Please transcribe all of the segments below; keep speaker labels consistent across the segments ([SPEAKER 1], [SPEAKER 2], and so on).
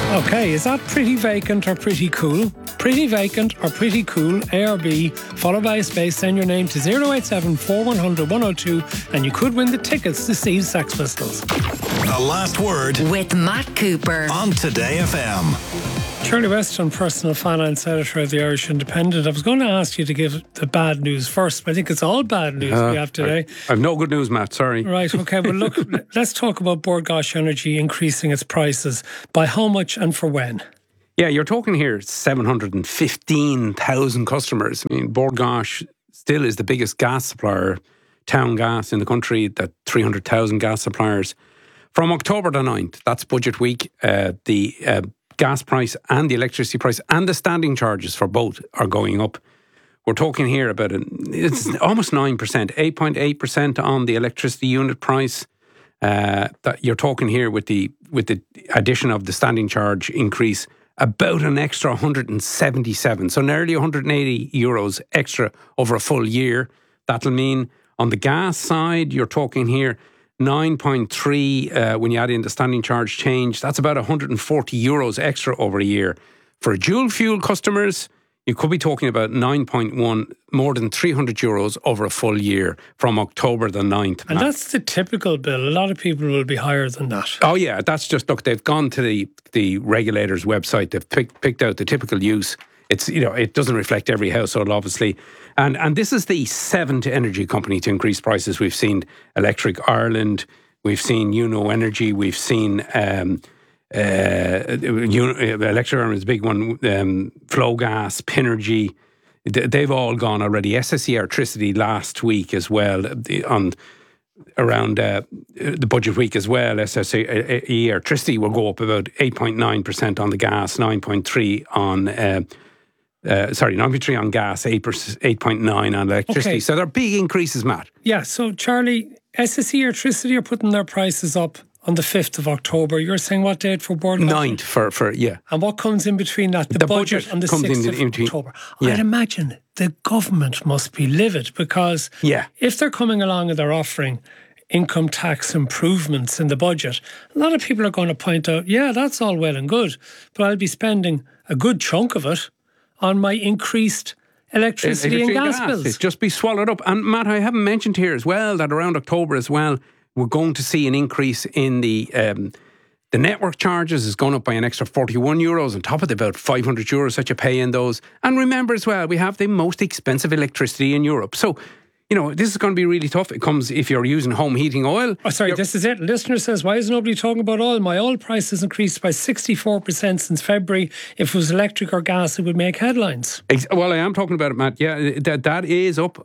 [SPEAKER 1] Okay, is that pretty vacant or pretty cool? Pretty vacant or pretty cool, A or B, followed by a space, send your name to 087 4100 102 and you could win the tickets to see Sex Pistols.
[SPEAKER 2] The Last Word
[SPEAKER 3] with Matt Cooper
[SPEAKER 2] on Today FM.
[SPEAKER 1] Shirley Weston, personal finance editor of the Irish Independent. I was going to ask you to give the bad news first, but I think it's all bad news we have today.
[SPEAKER 4] I've no good news, Matt, sorry.
[SPEAKER 1] Right, okay, well look, let's talk about Bord Gáis Energy increasing its prices. By how much and for when?
[SPEAKER 4] Yeah, you're talking here 715,000 customers. I mean, Bord Gáis still is the biggest gas supplier, town gas in the country, that 300,000 gas suppliers. From October the 9th, that's budget week, the gas price and the electricity price and the standing charges for both are going up. We're talking here about it's almost 9%, 8.8% on the electricity unit price. That you're talking here with the addition of the standing charge increase, about an extra 177, so nearly 180 euros extra over a full year. That'll mean on the gas side, you're talking here 9.3 when you add in the standing charge change. That's about 140 euros extra over a year. For dual fuel customers, you could be talking about 9.1, more than 300 euros over a full year from October the 9th.
[SPEAKER 1] And that's the typical bill. A lot of people will be higher than that.
[SPEAKER 4] Oh yeah, that's just, look, they've gone to the regulator's website, they've picked out the typical use. It's, it doesn't reflect every household, obviously. And this is the seventh energy company to increase prices. We've seen Electric Ireland, we've seen Uno Energy, we've seen Electric Ireland is a big one, Flowgas, Pinergy. They've all gone already. SSE Electricity last week as well, around the budget week as well. SSE Electricity will go up about 8.9% on the gas, 9.3 on 9.3 on gas, 8.9 on electricity. Okay. So they're big increases, Matt.
[SPEAKER 1] Yeah, so Charlie, SSE Electricity are putting their prices up on the 5th of October. You're saying what date for Bord Gáis?
[SPEAKER 4] 9th for yeah.
[SPEAKER 1] And what comes in between that? The budget on the 6th of October. Yeah. I'd imagine the government must be livid because if they're coming along and they're offering income tax improvements in the budget, a lot of people are going to point out, yeah, that's all well and good, but I'll be spending a good chunk of it on my increased electricity and gas bills.
[SPEAKER 4] It's just be swallowed up. And Matt, I haven't mentioned here as well that around October as well, we're going to see an increase in the network charges is going up by an extra 41 euros on top of the about 500 euros that you pay in those. And remember as well, we have the most expensive electricity in Europe. So, this is going to be really tough. It comes if you're using home heating oil.
[SPEAKER 1] Oh, sorry, this is it. Listener says, why is nobody talking about oil? My oil price has increased by 64% since February. If it was electric or gas, it would make headlines.
[SPEAKER 4] Well, I am talking about it, Matt. Yeah, that is up.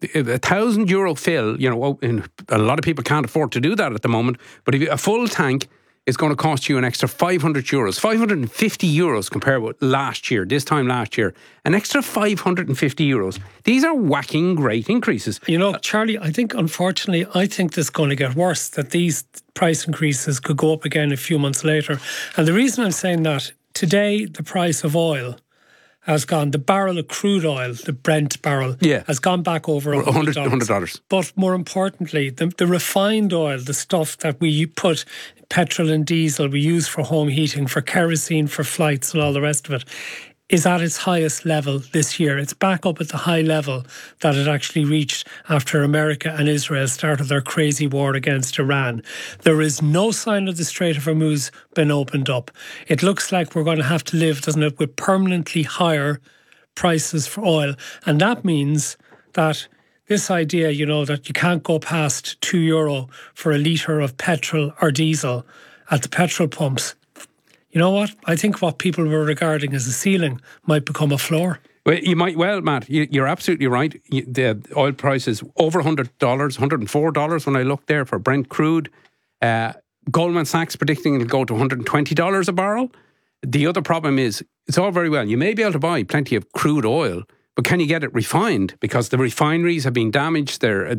[SPEAKER 4] €1,000 fill, and a lot of people can't afford to do that at the moment. But if a full tank is going to cost you an extra 500 euros, 550 euros compared with this time last year, an extra 550 euros. These are whacking great increases.
[SPEAKER 1] Charlie, I think this is going to get worse, that these price increases could go up again a few months later. And the reason I'm saying that, today the price of oil has gone, the barrel of crude oil, the Brent barrel, has gone back over $100. But more importantly, the refined oil, the stuff that we put, petrol and diesel, we use for home heating, for kerosene, for flights and all the rest of it, is at its highest level this year. It's back up at the high level that it actually reached after America and Israel started their crazy war against Iran. There is no sign of the Strait of Hormuz been opened up. It looks like we're going to have to live, doesn't it, with permanently higher prices for oil. And that means that this idea, that you can't go past €2 for a litre of petrol or diesel at the petrol pumps, you know what? I think what people were regarding as a ceiling might become a floor.
[SPEAKER 4] Well, Matt, you're absolutely right. The oil price is over $100, $104 when I looked there for Brent crude. Goldman Sachs predicting it'll go to $120 a barrel. The other problem is, it's all very well. You may be able to buy plenty of crude oil, but can you get it refined? Because the refineries have been damaged. They're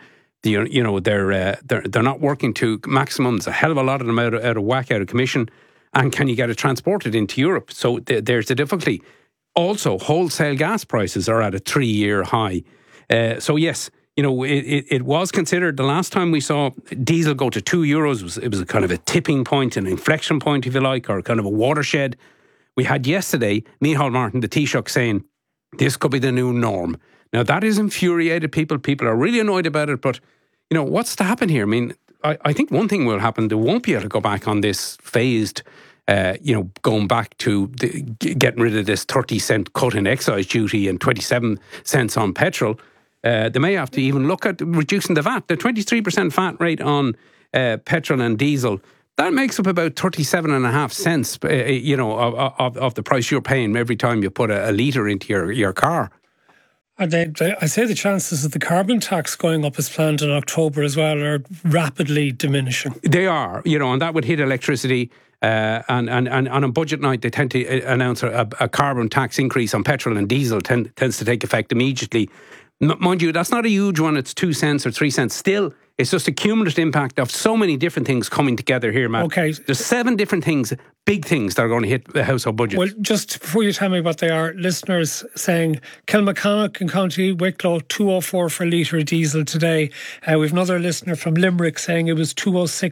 [SPEAKER 4] not working to maximum. There's a hell of a lot of them out of whack, out of commission. And can you get it transported into Europe? So there's the difficulty. Also, wholesale gas prices are at a 3-year high. So yes, it was considered the last time we saw diesel go to €2. It was a kind of a tipping point, an inflection point, if you like, or kind of a watershed. We had yesterday Micheál Martin, the Taoiseach, saying this could be the new norm. Now, that has infuriated people. People are really annoyed about it. But, what's to happen here? I mean, I think one thing will happen. They won't be able to go back on this phased, going back to getting rid of this 30-cent cut in excise duty and 27 cents on petrol. They may have to even look at reducing the VAT. The 23% VAT rate on petrol and diesel, that makes up about 37.5 cents, of the price you're paying every time you put a litre into your car.
[SPEAKER 1] And I say the chances of the carbon tax going up as planned in October as well are rapidly diminishing.
[SPEAKER 4] They are, and that would hit electricity. And on a budget night, they tend to announce a carbon tax increase on petrol and diesel tends to take effect immediately. Mind you, that's not a huge one. It's 2 cents or 3 cents. Still, it's just a cumulative impact of so many different things coming together here, Matt.
[SPEAKER 1] Okay.
[SPEAKER 4] There's 7 different things, big things, that are going to hit the household budget.
[SPEAKER 1] Well, just before you tell me what they are, listeners saying Kilmachannock in County Wicklow, 204 for a litre of diesel today. We've another listener from Limerick saying it was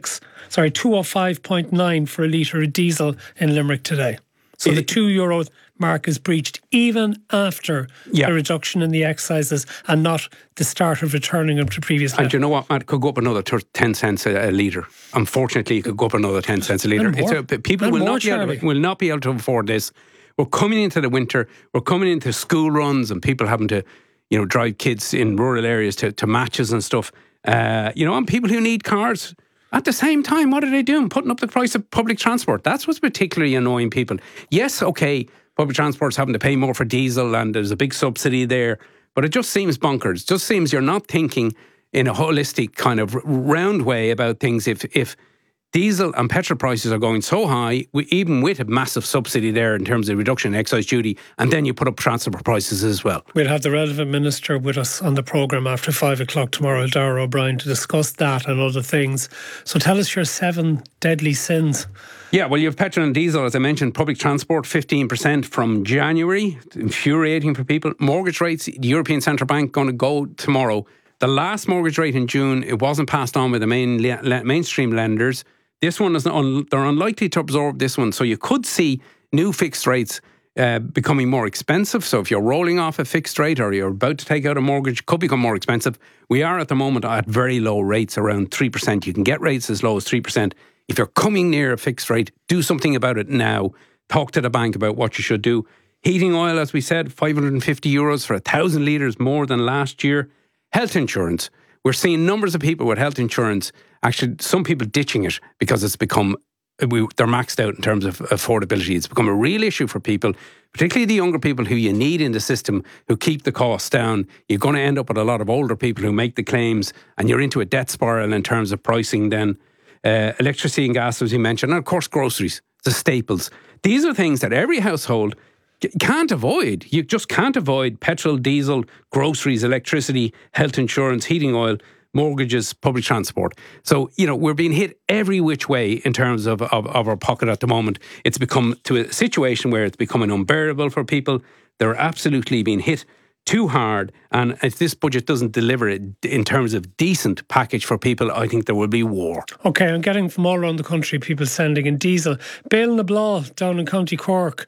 [SPEAKER 1] 205.9 for a litre of diesel in Limerick today. So the €2 mark is breached even after the reduction in the excises and not the start of returning them to previous levels.
[SPEAKER 4] And you know what, Matt? It could go up another 10 cents a litre. Unfortunately, it could go up another 10 cents a litre. People will not be able to afford this. We're coming into the winter. We're coming into school runs and people having to, drive kids in rural areas to matches and stuff. And people who need cars. At the same time, what are they doing? Putting up the price of public transport. That's what's particularly annoying people. Yes, okay, public transport's having to pay more for diesel and there's a big subsidy there, but it just seems bonkers. It just seems you're not thinking in a holistic kind of round way about things. If diesel and petrol prices are going so high, even with a massive subsidy there in terms of reduction in excise duty, and then you put up transport prices as well.
[SPEAKER 1] We'll have the relevant minister with us on the programme after 5 o'clock tomorrow, Darragh O'Brien, to discuss that and other things. So tell us your 7 deadly sins.
[SPEAKER 4] Yeah, well, you have petrol and diesel, as I mentioned, public transport, 15% from January. Infuriating for people. Mortgage rates, the European Central Bank going to go tomorrow. The last mortgage rate in June, it wasn't passed on with the mainstream lenders. This one they're unlikely to absorb this one. So you could see new fixed rates becoming more expensive. So if you're rolling off a fixed rate or you're about to take out a mortgage, it could become more expensive. We are at the moment at very low rates, around 3%. You can get rates as low as 3%. If you're coming near a fixed rate, do something about it now. Talk to the bank about what you should do. Heating oil, as we said, €550 for 1,000 litres more than last year. Health insurance. We're seeing numbers of people with health insurance, actually some people ditching it because it's become, they're maxed out in terms of affordability. It's become a real issue for people, particularly the younger people who you need in the system, who keep the costs down. You're going to end up with a lot of older people who make the claims and you're into a debt spiral in terms of pricing then. Electricity and gas, as you mentioned, and of course groceries, the staples. These are things that every household can't avoid. You just can't avoid petrol, diesel, groceries, electricity, health insurance, heating oil, mortgages, public transport. So, we're being hit every which way in terms of our pocket at the moment. It's become to a situation where it's becoming unbearable for people. They're absolutely being hit too hard. And if this budget doesn't deliver it in terms of decent package for people, I think there will be war.
[SPEAKER 1] OK, I'm getting from all around the country people sending in diesel. Bale na Blah down in County Cork,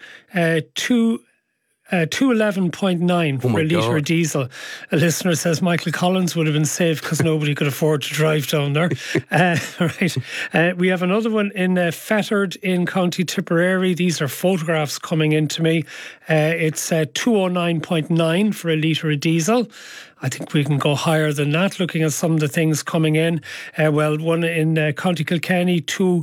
[SPEAKER 1] 211.9 for a litre of diesel. A listener says Michael Collins would have been safe because nobody could afford to drive down there. Right. We have another one in Fethard in County Tipperary. These are photographs coming in to me. It's 209.9 for a litre of diesel. I think we can go higher than that, looking at some of the things coming in. One in County Kilkenny,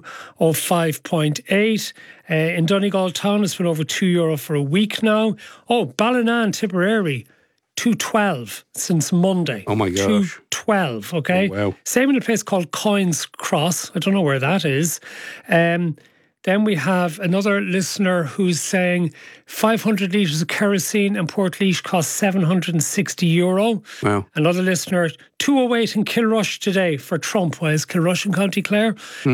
[SPEAKER 1] 205.8. In Donegal Town, it's been over €2 for a week now. Oh, Ballina, Tipperary, 212 since Monday.
[SPEAKER 4] Oh my gosh.
[SPEAKER 1] 212, okay?
[SPEAKER 4] Oh, wow.
[SPEAKER 1] Same in a place called Coins Cross. I don't know where that is. Then Then we have another listener who's saying 500 litres of kerosene in Portlaoise costs €760.
[SPEAKER 4] Wow.
[SPEAKER 1] Another listener, 208 in Kilrush today for Trump. Well, it's Kilrush in County Clare.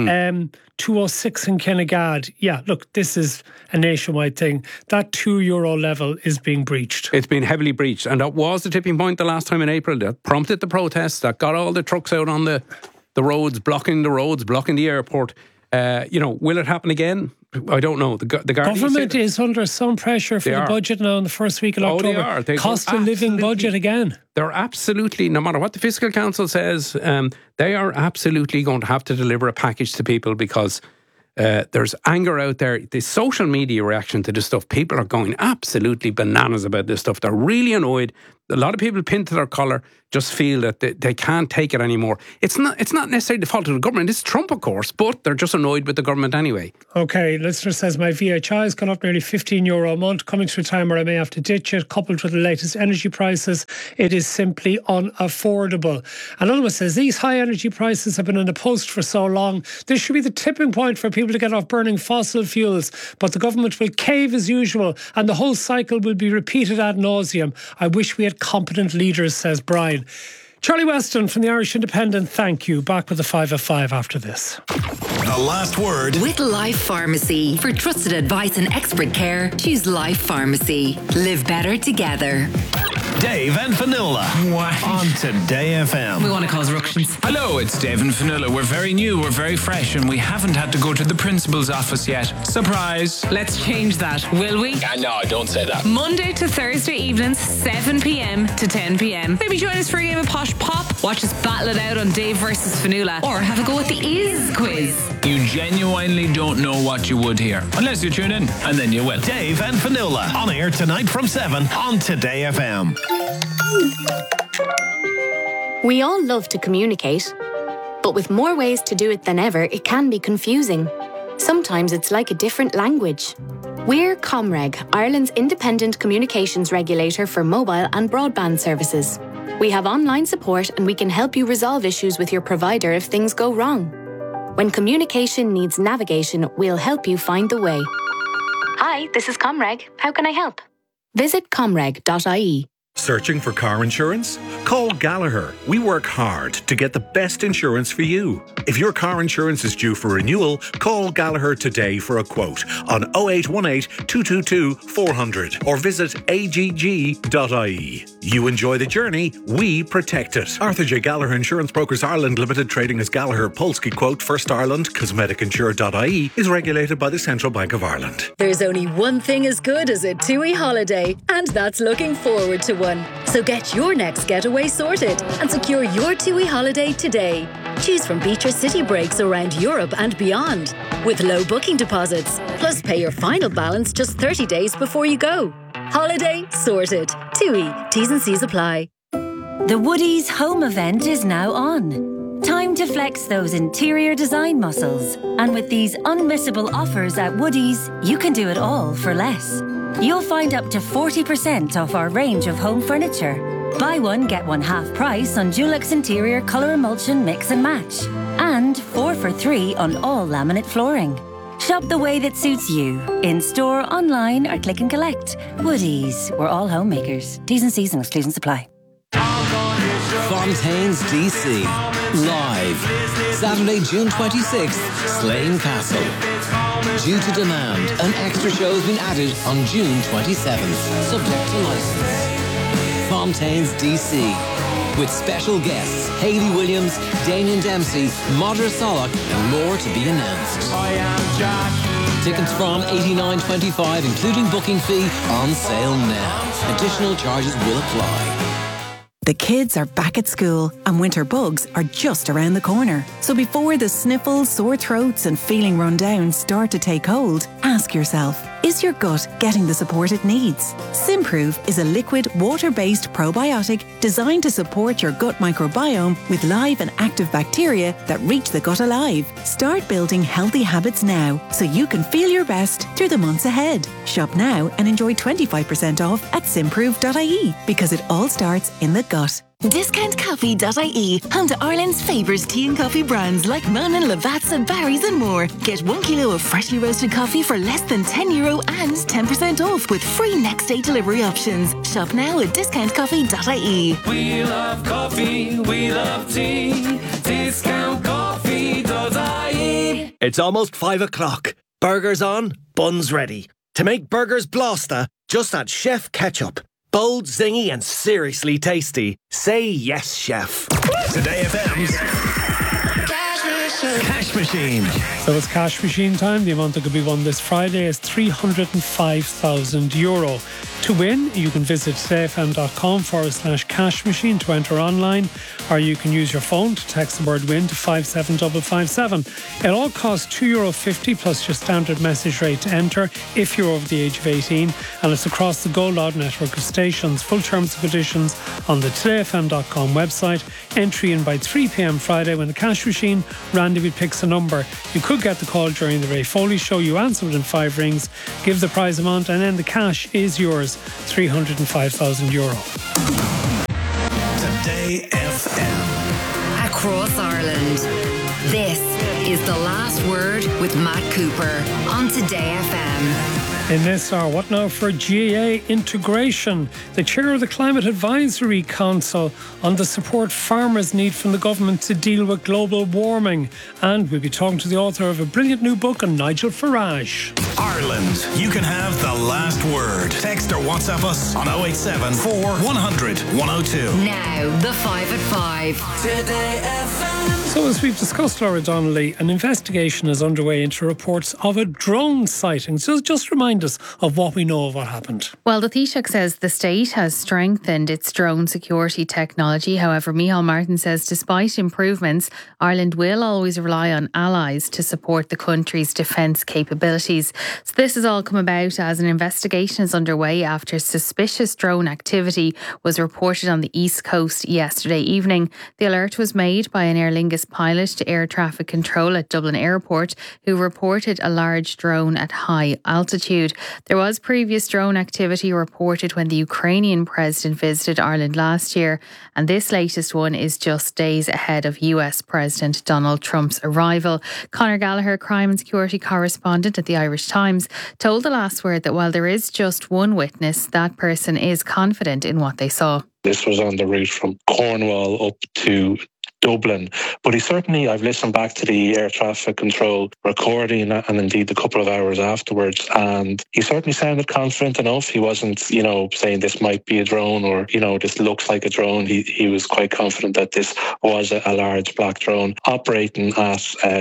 [SPEAKER 1] 206 in Kinnegad. Yeah, look, this is a nationwide thing. That €2 level is being breached.
[SPEAKER 4] It's been heavily breached, and that was the tipping point the last time in April that prompted the protests, that got all the trucks out on the roads, blocking the airport. Will it happen again? I don't know. The
[SPEAKER 1] government is under some pressure for the budget now in the first week of October.
[SPEAKER 4] They are.
[SPEAKER 1] Cost of living budget again.
[SPEAKER 4] They're absolutely, no matter what the Fiscal Council says, they are absolutely going to have to deliver a package to people because there's anger out there. The social media reaction to this stuff, people are going absolutely bananas about this stuff. They're really annoyed. A lot of people pinned to their collar just feel that they can't take it anymore. It's not necessarily the fault of the government. It's Trump, of course, but they're just annoyed with the government anyway. Okay,
[SPEAKER 1] listener says, my VHI has gone up nearly €15 a month, coming to a time where I may have to ditch it. Coupled with the latest energy prices, it is simply unaffordable. Anonymous says, these high energy prices have been in the post for so long. This should be the tipping point for people to get off burning fossil fuels. But the government will cave as usual, and the whole cycle will be repeated ad nauseum. I wish we had competent leaders, says Brian. Charlie Weston from the Irish Independent, thank you. Back with the 5 of 5 after this.
[SPEAKER 2] The last word
[SPEAKER 3] with Life Pharmacy. For trusted advice and expert care, choose Life Pharmacy. Live better together.
[SPEAKER 2] Dave and Fionnuala on Today FM.
[SPEAKER 3] We want to cause ructions.
[SPEAKER 5] Hello, it's Dave and Fionnuala. We're very new, we're very fresh, and we haven't had to go to the principal's office yet. Surprise.
[SPEAKER 6] Let's change that, will we?
[SPEAKER 5] No, don't say that.
[SPEAKER 6] Monday to Thursday evenings, 7 p.m. to 10 p.m. Maybe join us for a game of Posh Pop, watch us battle it out on Dave versus Fionnuala, or have a go at the Is quiz.
[SPEAKER 5] You genuinely don't know what you would hear, unless you tune in, and then you will.
[SPEAKER 2] Dave and Fionnuala on air tonight from 7 on Today FM.
[SPEAKER 7] We all love to communicate, but with more ways to do it than ever, it can be confusing. Sometimes it's like a different language. We're Comreg, Ireland's independent communications regulator for mobile and broadband services. We have online support and we can help you resolve issues with your provider if things go wrong. When communication needs navigation, we'll help you find the way. Hi, this is Comreg. How can I help? Visit comreg.ie.
[SPEAKER 8] Searching for car insurance? Call Gallagher. We work hard to get the best insurance for you. If your car insurance is due for renewal, call Gallagher today for a quote on 0818 222 400 or visit agg.ie. You enjoy the journey, we protect it. Arthur J. Gallagher Insurance Brokers Ireland Limited, trading as Gallagher Polski Quote, First Ireland, cosmeticinsure.ie, is regulated by the Central Bank of Ireland.
[SPEAKER 9] There's only one thing as good as a TUI holiday, and that's looking forward to one. So get your next getaway sorted and secure your TUI holiday today. Choose from beach or city breaks around Europe and beyond with low booking deposits. Plus pay your final balance just 30 days before you go. Holiday sorted. TUI. T's and C's apply.
[SPEAKER 10] The Woodies home event is now on. Time to flex those interior design muscles. And with these unmissable offers at Woodies, you can do it all for less. You'll find up to 40% off our range of home furniture. Buy one, get one half price on Dulux Interior Colour Emulsion Mix and Match. And 4 for 3 on all laminate flooring. Shop the way that suits you. In-store, online or click and collect. Woodies, we're all homemakers. T's and C's and exclusions apply.
[SPEAKER 11] Fontaines DC. Live. Saturday, June 26th, Slane Castle. Due to demand, an extra show has been added on June 27th, subject to licence. Fontaines DC. With special guests Hayley Williams, Damien Dempsey, Madra Solak and more to be announced. I am Jack. Tickets from $89.25 including booking fee on sale now. Additional charges will apply.
[SPEAKER 12] The kids are back at school and winter bugs are just around the corner. So before the sniffles, sore throats and feeling run down start to take hold, ask yourself, is your gut getting the support it needs? Simprove is a liquid, water-based probiotic designed to support your gut microbiome with live and active bacteria that reach the gut alive. Start building healthy habits now so you can feel your best through the months ahead. Shop now and enjoy 25% off at simprove.ie because it all starts in the gut. Discountcoffee.ie, home to Ireland's favourite tea and coffee brands like Monin, Lavazza, Barry's and more. Get 1 kilo of freshly roasted coffee for less than €10 and 10% off with free next day delivery options. Shop now at discountcoffee.ie.
[SPEAKER 13] We love coffee, we love tea. Discountcoffee.ie.
[SPEAKER 14] It's almost 5 o'clock. Burgers on, buns ready. To make burgers blasta, just add Chef Ketchup. Bold, zingy and seriously tasty. Say yes, Chef.
[SPEAKER 2] Today FM's Cash Machine.
[SPEAKER 1] So it's Cash Machine time. The amount that could be won this Friday is €305,000. To win, you can visit todayfm.com/cash machine to enter online, or you can use your phone to text the word win to 57557. It all costs €2.50 plus your standard message rate to enter if you're over the age of 18, and it's across the Go Loud network of stations. Full terms and conditions on the todayfm.com website. Entry in by 3 p.m. Friday when the Cash Machine randomly picks a number. You could get the call during the Ray Foley show. You answer within 5 rings, give the prize amount, and then the cash is yours, €305,000.
[SPEAKER 2] Today FM.
[SPEAKER 3] Across Ireland. This is The Last Word with Matt Cooper on Today FM.
[SPEAKER 1] In this hour, what now for GAA integration? The chair of the Climate Advisory Council on the support farmers need from the government to deal with global warming. And we'll be talking to the author of a brilliant new book on Nigel Farage.
[SPEAKER 2] Ireland, you can have the last word. Text or WhatsApp us on 087 4 100 102.
[SPEAKER 3] Now, the 5 at 5.
[SPEAKER 13] Today FM.
[SPEAKER 1] So as we've discussed, Laura Donnelly, an investigation is underway into reports of a drone sighting. So just remind us of what we know of what happened.
[SPEAKER 15] Well, the Taoiseach says the state has strengthened its drone security technology. However, Micheál Martin says despite improvements, Ireland will always rely on allies to support the country's defence capabilities. So this has all come about as an investigation is underway after suspicious drone activity was reported on the East Coast yesterday evening. The alert was made by an Aer Lingus pilot to air traffic control at Dublin Airport, who reported a large drone at high altitude. There was previous drone activity reported when the Ukrainian president visited Ireland last year, and this latest one is just days ahead of US President Donald Trump's arrival. Conor Gallagher, crime and security correspondent at the Irish Times, told The Last Word that while there is just one witness, that person is confident in what they saw.
[SPEAKER 16] This was on the route from Cornwall up to Dublin, but I've listened back to the air traffic control recording and indeed a couple of hours afterwards, and he certainly sounded confident enough. He wasn't, saying this might be a drone or, this looks like a drone. He was quite confident that this was a large black drone operating at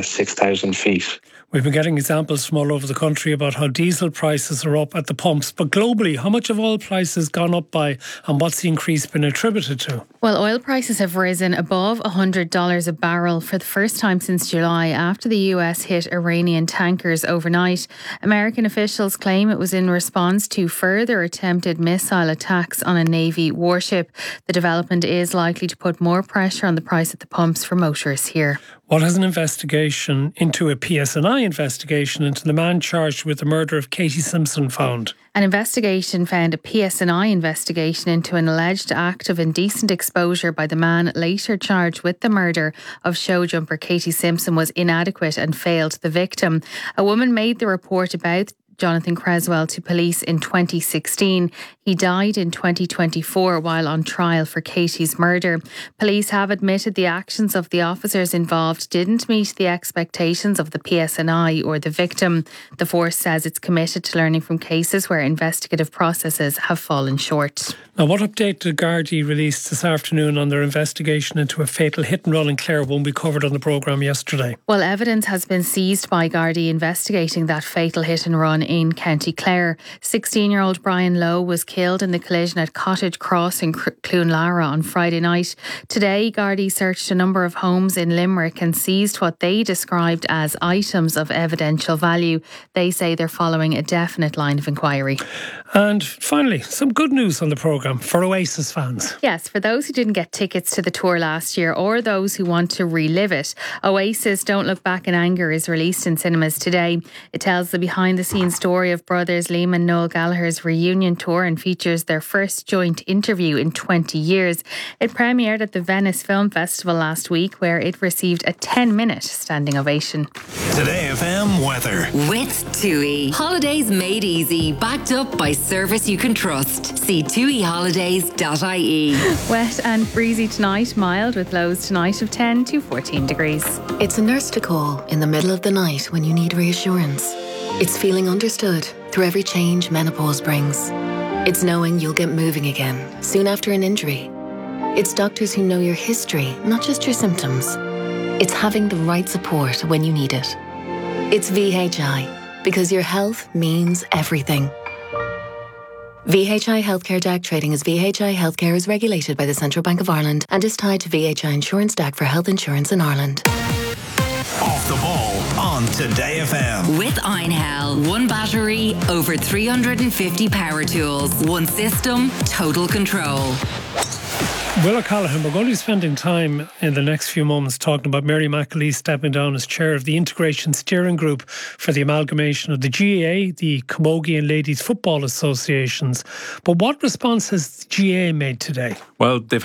[SPEAKER 16] 6,000 feet.
[SPEAKER 1] We've been getting examples from all over the country about how diesel prices are up at the pumps. But globally, how much have oil prices gone up by, and what's the increase been attributed to?
[SPEAKER 15] Well, oil prices have risen above $100 a barrel for the first time since July after the US hit Iranian tankers overnight. American officials claim it was in response to further attempted missile attacks on a Navy warship. The development is likely to put more pressure on the price at the pumps for motorists here.
[SPEAKER 1] What has an investigation into a PSNI investigation into the man charged with the murder of Katie Simpson found?
[SPEAKER 15] An investigation found a PSNI investigation into an alleged act of indecent exposure by the man later charged with the murder of show jumper Katie Simpson was inadequate and failed the victim. A woman made the report about Jonathan Creswell to police in 2016. He died in 2024 while on trial for Katie's murder. Police have admitted the actions of the officers involved didn't meet the expectations of the PSNI or the victim. The force says it's committed to learning from cases where investigative processes have fallen short.
[SPEAKER 1] Now, what update did Gardaí release this afternoon on their investigation into a fatal hit and run in Clare, one we covered on the programme yesterday?
[SPEAKER 15] Well, evidence has been seized by Gardaí investigating that fatal hit and run in County Clare. 16-year-old Brian Lowe was killed in the collision at Cottage Cross in Clonlara on Friday night. Today, Gardaí searched a number of homes in Limerick and seized what they described as items of evidential value. They say they're following a definite line of inquiry.
[SPEAKER 1] And finally, some good news on the programme for Oasis fans.
[SPEAKER 15] Yes, for those who didn't get tickets to the tour last year or those who want to relive it, Oasis Don't Look Back in Anger is released in cinemas today. It tells the behind-the-scenes story of brothers Liam and Noel Gallagher's reunion tour and features their first joint interview in 20 years. It premiered at the Venice Film Festival last week, where it received a 10-minute standing ovation.
[SPEAKER 2] Today FM weather.
[SPEAKER 3] With TUI. Holidays made easy, backed up by service you can trust. See tuiholidays.ie.
[SPEAKER 15] Wet and breezy tonight, mild with lows tonight of 10 to 14 degrees.
[SPEAKER 17] It's a nurse to call in the middle of the night when you need reassurance. It's feeling understood through every change menopause brings. It's knowing you'll get moving again soon after an injury. It's doctors who know your history, not just your symptoms. It's having the right support when you need it. It's VHI, because your health means everything. VHI Healthcare DAC trading as VHI Healthcare is regulated by the Central Bank of Ireland and is tied to VHI Insurance DAC for health insurance in Ireland.
[SPEAKER 2] Off the ball on Today FM.
[SPEAKER 3] With Einhell. One battery, over 350 power tools. One system, total control.
[SPEAKER 1] Will O'Callaghan, we're going to be spending time in the next few moments talking about Mary McAlee stepping down as chair of the Integration Steering Group for the amalgamation of the GAA, the Camogie and Ladies Football Associations. But what response has the GAA made today?
[SPEAKER 4] Well, they've